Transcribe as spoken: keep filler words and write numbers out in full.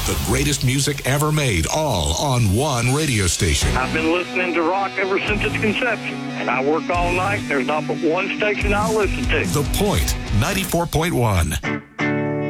The greatest music ever made, all on one radio station. I've been listening to rock ever since its conception, and I work all night. There's not but one station I'll listen to. The Point, ninety-four point one.